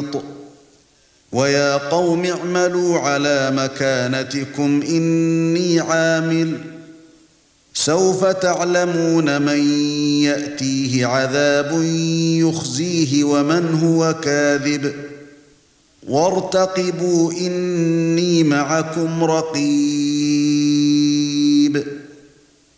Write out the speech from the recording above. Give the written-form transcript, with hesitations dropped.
محيط ويا قوم اعملوا على مكانتكم إني عامل سوف تعلمون من يأتيه عذاب يخزيه ومن هو كاذب وارتقبوا إني معكم رقيب